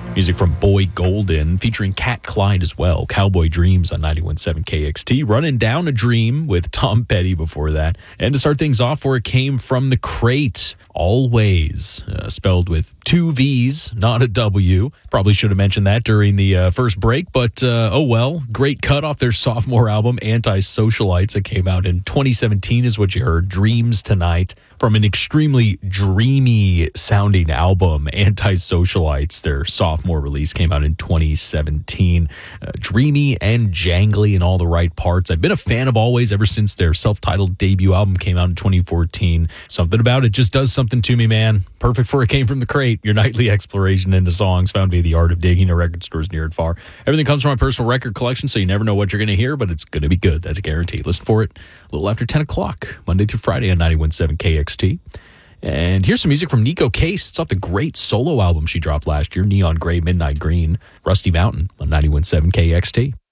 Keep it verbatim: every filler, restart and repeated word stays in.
Music from Boy Golden, featuring Cat Clyde as well. Cowboy Dreams on ninety-one point seven K X T. Running Down a Dream with Tom Petty before that. And to start things off, where it came from, The Crate, Always, uh, spelled with two V's, not a W. Probably should have mentioned that during the uh, first break, but uh, oh well. Great cut off their sophomore album, Anti-Socialites, that came out in twenty seventeen is what you heard. Dreams Tonight, from an extremely dreamy sounding album, Anti-Socialites. Their sophomore release came out in twenty seventeen. Uh, dreamy and jangly in all the right parts. I've been a fan of Always ever since their self-titled debut album came out in twenty fourteen. Something about it just does something to me, man. Perfect for It Came From The Crate, your nightly exploration into songs found via the art of digging at record stores near and far. Everything comes from my personal record collection, so you never know what you're going to hear, but it's going to be good. That's a guarantee. Listen for it a little after ten o'clock, Monday through Friday on ninety-one point seven K X T. And here's some music from Nico Case. It's off the great solo album she dropped last year, Neon Gray, Midnight Green, Rusty Mountain on ninety-one point seven K X T.